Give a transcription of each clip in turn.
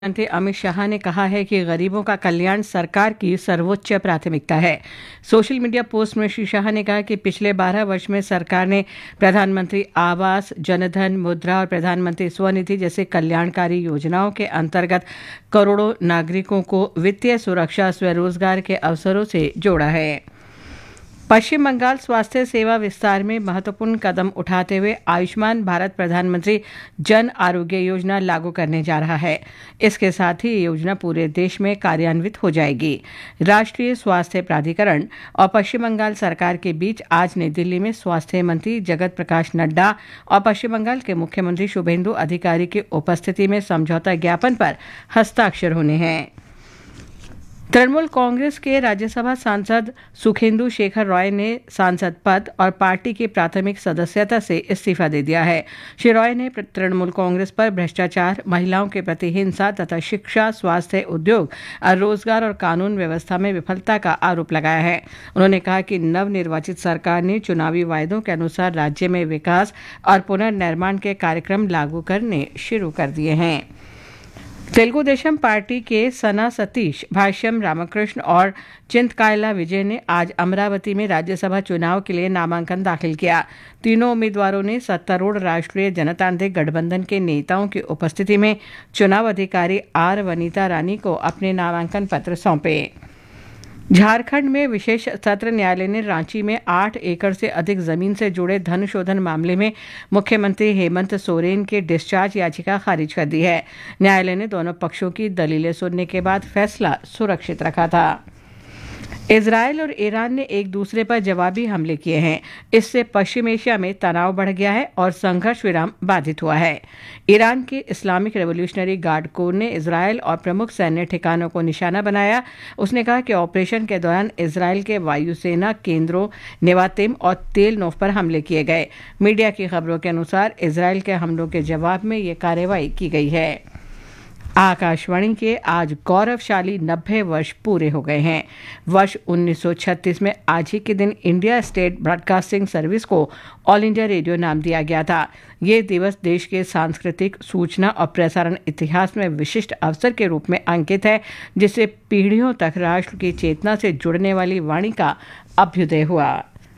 मंत्री अमित शाह ने कहा है कि गरीबों का कल्याण सरकार की सर्वोच्च प्राथमिकता है। सोशल मीडिया पोस्ट में श्री शाह ने कहा कि पिछले 12 वर्ष में सरकार ने प्रधानमंत्री आवास, जनधन, मुद्रा और प्रधानमंत्री स्वनिधि जैसे कल्याणकारी योजनाओं के अंतर्गत करोड़ों नागरिकों को वित्तीय सुरक्षा, स्वरोजगार के अवसरों से जोड़ा है। पश्चिम बंगाल स्वास्थ्य सेवा विस्तार में महत्वपूर्ण कदम उठाते हुए आयुष्मान भारत प्रधानमंत्री जन आरोग्य योजना लागू करने जा रहा है। इसके साथ ही ये योजना पूरे देश में कार्यान्वित हो जाएगी। राष्ट्रीय स्वास्थ्य प्राधिकरण और पश्चिम बंगाल सरकार के बीच आज नई दिल्ली में स्वास्थ्य मंत्री जगत प्रकाश नड्डा और पश्चिम बंगाल के मुख्यमंत्री शुभेंदु अधिकारी की उपस्थिति में समझौता ज्ञापन पर हस्ताक्षर होने हैं। तृणमूल कांग्रेस के राज्यसभा सांसद सुखेंदु शेखर रॉय ने सांसद पद और पार्टी की प्राथमिक सदस्यता से इस्तीफा दे दिया है। श्री रॉय ने तृणमूल कांग्रेस पर भ्रष्टाचार, महिलाओं के प्रति हिंसा तथा शिक्षा, स्वास्थ्य, उद्योग, रोजगार और कानून व्यवस्था में विफलता का आरोप लगाया है। उन्होंने कहा कि नवनिर्वाचित सरकार ने चुनावी वायदों के अनुसार राज्य में विकास और पुनर्निर्माण के कार्यक्रम लागू करने शुरू कर दिए हैं। तेलुगु देशम पार्टी के सना सतीश, भाष्यम रामकृष्ण और चिंतकायला विजय ने आज अमरावती में राज्यसभा चुनाव के लिए नामांकन दाखिल किया। तीनों उम्मीदवारों ने सत्तारूढ़ राष्ट्रीय जनतांत्रिक गठबंधन के नेताओं की उपस्थिति में चुनाव अधिकारी आर वनीता रानी को अपने नामांकन पत्र सौंपे। झारखंड में विशेष सत्र न्यायालय ने रांची में 8 एकड़ से अधिक जमीन से जुड़े धन शोधन मामले में मुख्यमंत्री हेमंत सोरेन की डिस्चार्ज याचिका खारिज कर दी है। न्यायालय ने दोनों पक्षों की दलीलें सुनने के बाद फैसला सुरक्षित रखा था। इजरायल और ईरान ने एक दूसरे पर जवाबी हमले किए हैं। इससे पश्चिम एशिया में तनाव बढ़ गया है और संघर्ष विराम बाधित हुआ है। ईरान के इस्लामिक रेवोल्यूशनरी गार्ड कोर ने इजरायल और प्रमुख सैन्य ठिकानों को निशाना बनाया। उसने कहा कि ऑपरेशन के दौरान इजरायल के वायुसेना केंद्रों, नेवातिम और तेल नोफ पर हमले किए गए। मीडिया की खबरों के अनुसार इजरायल के हमलों के जवाब में ये कार्रवाई की गई है। आकाशवाणी के आज गौरवशाली 90 वर्ष पूरे हो गए हैं। वर्ष 1936 में आज ही के दिन इंडिया स्टेट ब्रॉडकास्टिंग सर्विस को ऑल इंडिया रेडियो नाम दिया गया था। ये दिवस देश के सांस्कृतिक, सूचना और प्रसारण इतिहास में विशिष्ट अवसर के रूप में अंकित है, जिससे पीढ़ियों तक राष्ट्र की चेतना से जुड़ने वाली वाणी का अभ्युदय हुआ।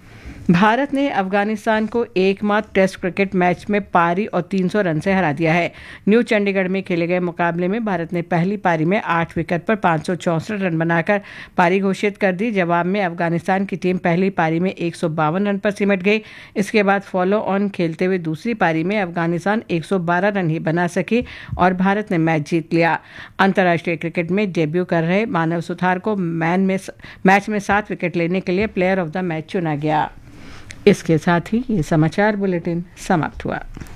भारत ने अफगानिस्तान को एकमात्र टेस्ट क्रिकेट मैच में पारी और 300 रन से हरा दिया है। न्यू चंडीगढ़ में खेले गए मुकाबले में भारत ने पहली पारी में 8 विकेट पर 564 रन बनाकर पारी घोषित कर दी। जवाब में अफगानिस्तान की टीम पहली पारी में 152 रन पर सिमट गई। इसके बाद फॉलो ऑन खेलते हुए दूसरी पारी में अफगानिस्तान 112 रन ही बना सकी और भारत ने मैच जीत लिया। अंतर्राष्ट्रीय क्रिकेट में डेब्यू कर रहे मानव सुथार को मैच में 7 विकेट लेने के लिए प्लेयर ऑफ द मैच चुना गया। इसके साथ ही ये समाचार बुलेटिन समाप्त हुआ।